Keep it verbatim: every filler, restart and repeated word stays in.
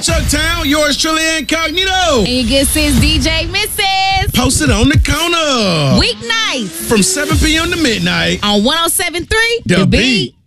Chucktown. Yours truly, Incognito. And your good sis, D J Missus Posted on the corner. Weeknights from seven p.m. to midnight on one oh seven point three The Beat.